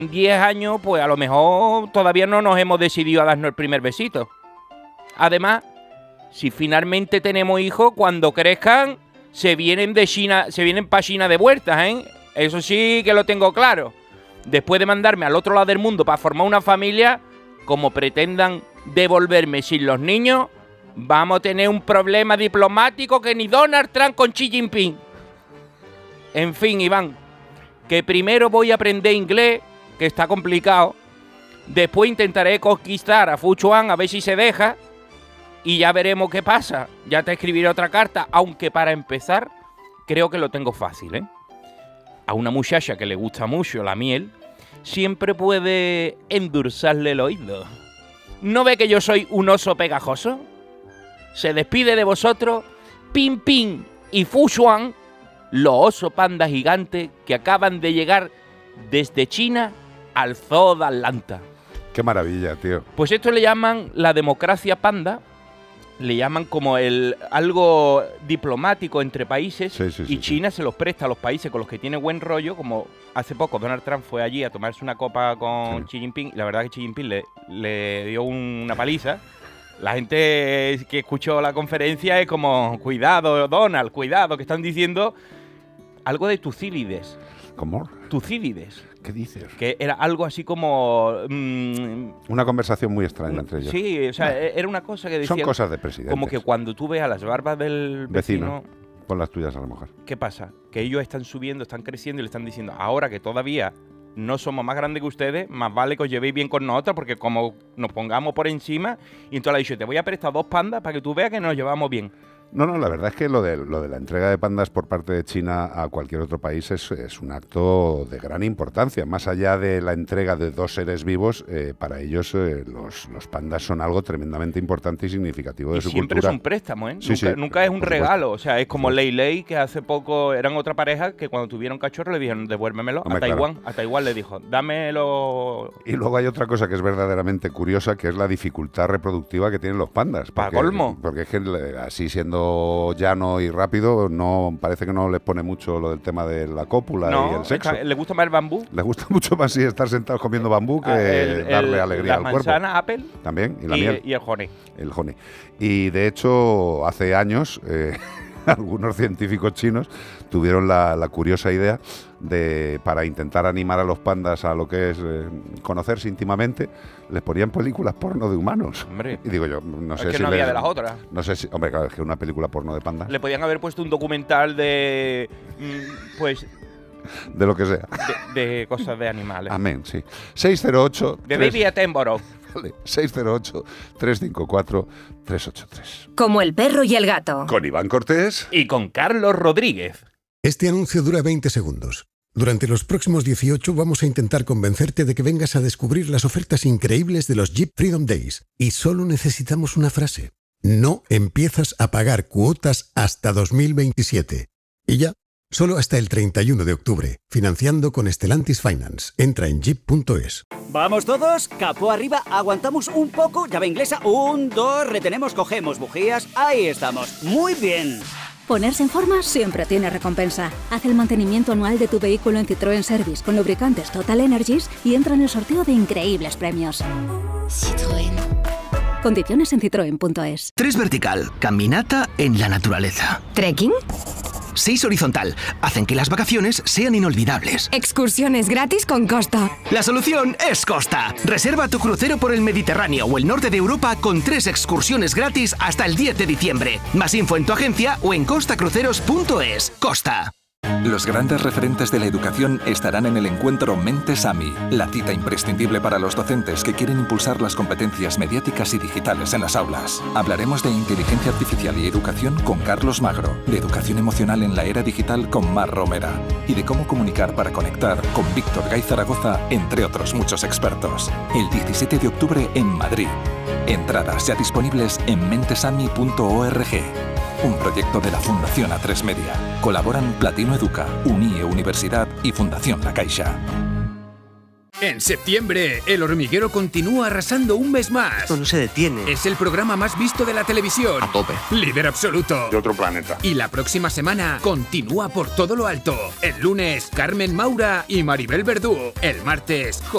10 años, pues a lo mejor todavía no nos hemos decidido a darnos el primer besito. Además, si finalmente tenemos hijos, cuando crezcan, se vienen para China de vueltas, ¿eh? Eso sí que lo tengo claro. Después de mandarme al otro lado del mundo para formar una familia, como pretendan devolverme sin los niños, vamos a tener un problema diplomático que ni Donald Trump con Xi Jinping. En fin, Iván, que primero voy a aprender inglés, que está complicado. Después intentaré conquistar a Fu Chuan a ver si se deja. Y ya veremos qué pasa. Ya te escribiré otra carta, aunque para empezar, creo que lo tengo fácil, ¿eh? A una muchacha que le gusta mucho la miel, siempre puede endulzarle el oído. ¿No ve que yo soy un oso pegajoso? Se despide de vosotros Pin Pin y Fu Xuan, los osos pandas gigantes que acaban de llegar desde China al zoo de Atlanta. Qué maravilla, tío. Pues esto le llaman la democracia panda, le llaman como algo diplomático entre países, y China se los presta a los países con los que tiene buen rollo, como hace poco Donald Trump fue allí a tomarse una copa con Xi Jinping, y la verdad que Xi Jinping le dio una paliza. La gente que escuchó la conferencia es como, cuidado Donald, cuidado, que están diciendo algo de Tucídides. ¿Cómo? Tucídides. ¿Qué dices? Que era algo así como... una conversación muy extraña entre ellos. Sí, o sea, era una cosa que decía... Son cosas de presidentes. Como que cuando tú ves a las barbas del vecino... Con las tuyas a lo mejor. ¿Qué pasa? Que ellos están subiendo, están creciendo y le están diciendo, ahora que todavía no somos más grandes que ustedes, más vale que os llevéis bien con nosotros, porque como nos pongamos por encima... Y entonces le ha dicho, te voy a prestar 2 pandas para que tú veas que nos llevamos bien. No, la verdad es que lo de la entrega de pandas por parte de China a cualquier otro país es un acto de gran importancia. Más allá de la entrega de 2 seres vivos, para ellos los pandas son algo tremendamente importante y significativo de su cultura. Siempre es un préstamo, ¿eh? Sí, nunca es un regalo. O sea, es como Lei Lei, que hace poco eran otra pareja que cuando tuvieron cachorro le dijeron, devuélvemelo. Hombre, a Taiwán. Claro. A Taiwán le dijo, dámelo. Y luego hay otra cosa que es verdaderamente curiosa, que es la dificultad reproductiva que tienen los pandas. Para colmo. Porque es que así siendo llano y rápido, no parece que no les pone mucho lo del tema de la cópula y el sexo. ¿Le gusta más el bambú? Les gusta mucho más estar sentados comiendo bambú que darle alegría al cuerpo. La manzana, Apple. También, y la miel. Y el honey. El honey. Y de hecho, hace años... algunos científicos chinos tuvieron la curiosa idea para intentar animar a los pandas a lo que es conocerse íntimamente, les ponían películas porno de humanos. Hombre. Y digo yo, no sé es que si no había de las otras. No sé si... Hombre, claro, es que una película porno de pandas... Le podían haber puesto un documental de... pues... de lo que sea. De cosas de animales. Amén, sí. 608... De Baby Attenborough. Vale, 608-354-383. Como el perro y el gato. Con Iván Cortés. Y con Carlos Rodríguez. Este anuncio dura 20 segundos. Durante los próximos 18 vamos a intentar convencerte de que vengas a descubrir las ofertas increíbles de los Jeep Freedom Days. Y solo necesitamos una frase. No empiezas a pagar cuotas hasta 2027. Y ya. Solo hasta el 31 de octubre, financiando con Stellantis Finance. Entra en jeep.es. Vamos todos, capó arriba, aguantamos un poco, llave inglesa, 1, 2, retenemos, cogemos bujías, ahí estamos, muy bien. Ponerse en forma siempre tiene recompensa. Haz el mantenimiento anual de tu vehículo en Citroën Service con lubricantes Total Energies y entra en el sorteo de increíbles premios. Citroën. Condiciones en citroen.es. 3 vertical, caminata en la naturaleza. ¿Trekking? 6 horizontal, hacen que las vacaciones sean inolvidables. Excursiones gratis con Costa. La solución es Costa. Reserva tu crucero por el Mediterráneo o el norte de Europa con 3 excursiones gratis hasta el 10 de diciembre. Más info en tu agencia o en costacruceros.es. Costa. Los grandes referentes de la educación estarán en el encuentro Mentes AMI, la cita imprescindible para los docentes que quieren impulsar las competencias mediáticas y digitales en las aulas. Hablaremos de inteligencia artificial y educación con Carlos Magro, de educación emocional en la era digital con Mar Romera y de cómo comunicar para conectar con Víctor Gay Zaragoza, entre otros muchos expertos. El 17 de octubre en Madrid. Entradas ya disponibles en mentesami.org. Un proyecto de la Fundación A3 Media. Colaboran Platino Educa, Unie Universidad y Fundación La Caixa. En septiembre, El Hormiguero continúa arrasando un mes más. Esto no se detiene. Es el programa más visto de la televisión. A tope. Líder absoluto. De otro planeta. Y la próxima semana continúa por todo lo alto. El lunes, Carmen Maura y Maribel Verdú. El martes,